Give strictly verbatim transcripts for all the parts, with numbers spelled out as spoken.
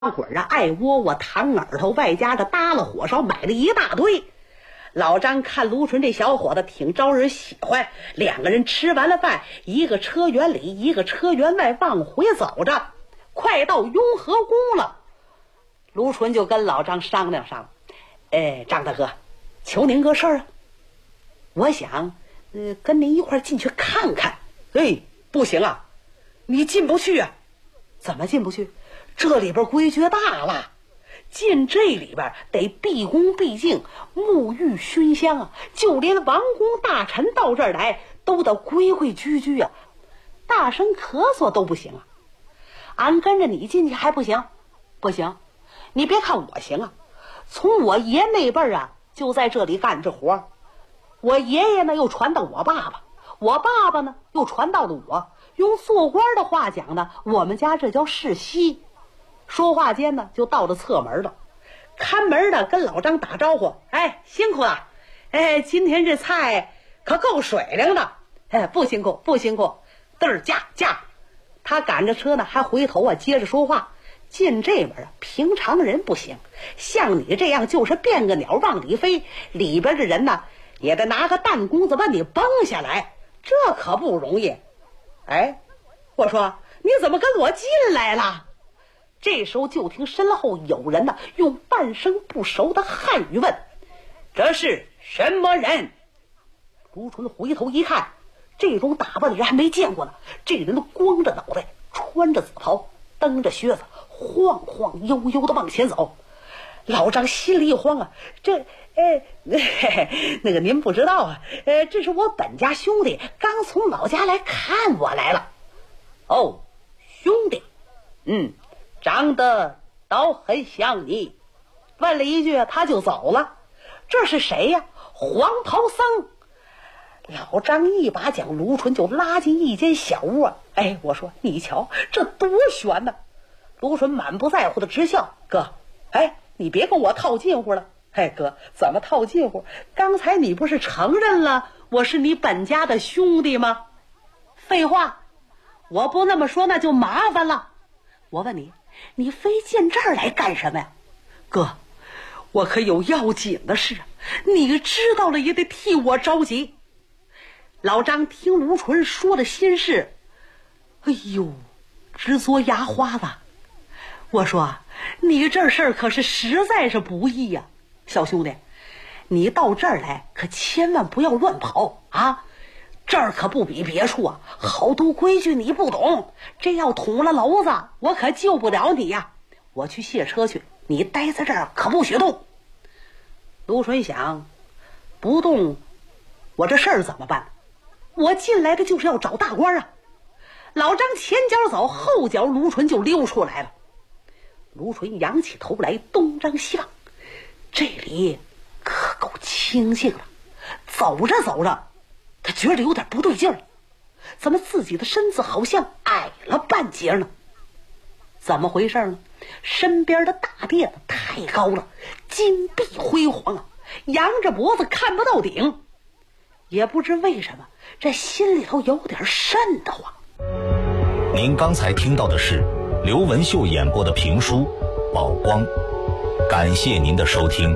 会儿啊，艾窝窝、糖耳朵，外加着搭了火烧，买了一大堆。老张看卢纯这小伙子挺招人喜欢，两个人吃完了饭，一个车园里，一个车园外往回走着，快到雍和宫了。卢纯就跟老张商量商量，哎，张大哥，求您个事儿啊，我想呃跟您一块进去看看。哎，不行啊，你进不去啊。怎么进不去？这里边规矩大了，进这里边得毕恭毕敬，沐浴熏香啊，就连王公大臣到这儿来都得规规矩矩啊，大声咳嗽都不行啊。俺跟着你进去还不行？不行，你别看我行啊，从我爷那辈儿啊就在这里干这活，我爷爷呢又传到我爸爸，我爸爸呢又传到了我。用做官的话讲呢，我们家这叫世袭。说话间呢就到了侧门了，看门的跟老张打招呼，哎，辛苦了，哎，今天这菜可够水灵的，哎，不辛苦不辛苦，嘚儿驾驾。他赶着车呢还回头啊接着说话，进这门啊平常人不行，像你这样就是变个鸟往里飞，里边的人呢也得拿个弹弓子把你崩下来，这可不容易。哎，我说你怎么跟我进来了？这时候就听身后有人呢用半生不熟的汉语问，这是什么人？卢纯回头一看，这种打扮的人还没见过呢，这人光着脑袋，穿着紫袍，蹬着靴子，晃晃悠悠的往前走。老张心里一慌啊，这哎那个您不知道啊，呃这是我本家兄弟刚从老家来看我来了。哦，兄弟，嗯，长得倒很像你。问了一句他就走了。这是谁呀？黄袍僧。老张一把将卢纯就拉进一间小屋啊，哎，我说你瞧这多悬呢。卢纯满不在乎的直笑，哥，哎，你别跟我套近乎了。哎哥，怎么套近乎？刚才你不是承认了我是你本家的兄弟吗？废话，我不那么说那就麻烦了。我问你，你非进这儿来干什么呀？哥，我可有要紧的事，你知道了也得替我着急。老张听卢纯说的心事，哎呦，直嘬牙花子。我说你这事儿可是实在是不易呀、啊，小兄弟，你到这儿来可千万不要乱跑啊！这儿可不比别处啊，好多规矩你不懂，这要捅了娄子，我可救不了你呀、啊！我去卸车去，你待在这儿可不许动。卢纯想，不动，我这事儿怎么办？我进来的就是要找大官啊！老张前脚走，后脚卢纯就溜出来了。卢纯仰起头来，东张西望，这里可够清静的。走着走着，他觉得有点不对劲儿，怎么自己的身子好像矮了半截呢？怎么回事呢？身边的大垫子太高了，金碧辉煌啊，扬着脖子看不到顶。也不知为什么，这心里头有点瘆得慌。 您刚才听到的是刘文秀演播的评书《宝光》，感谢您的收听。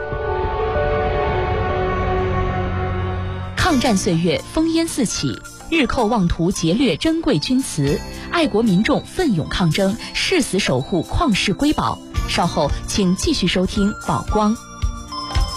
抗战岁月烽烟四起，日寇妄图劫掠珍贵军瓷，爱国民众奋勇抗争，誓死守护旷世瑰宝。稍后请继续收听《宝光》。